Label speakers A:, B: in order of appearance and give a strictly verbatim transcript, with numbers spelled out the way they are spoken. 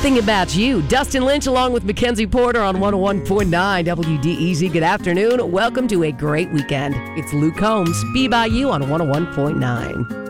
A: Everything About You. Dustin Lynch along with Mackenzie Porter on one oh one point nine W D E Z. Good afternoon. Welcome to a great weekend. It's Luke Combs, Be By You on one oh one point nine.